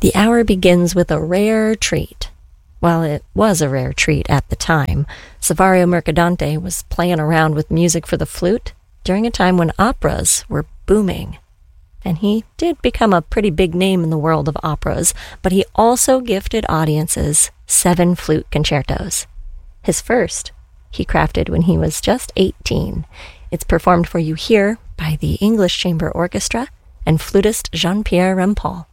The hour begins with a rare treat. Well, it was a rare treat at the time. Saverio Mercadante was playing around with music for the flute during a time when operas were booming. And he did become a pretty big name in the world of operas, but he also gifted audiences 7 flute concertos. His first, he crafted when he was just 18. It's performed for you here by the English Chamber Orchestra and flutist Jean-Pierre Rampal.